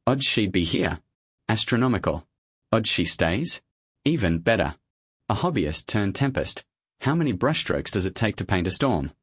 Odds she'd be here. Astronomical. Odds she stays? Even better. A hobbyist turned tempest. How many brushstrokes does it take to paint a storm?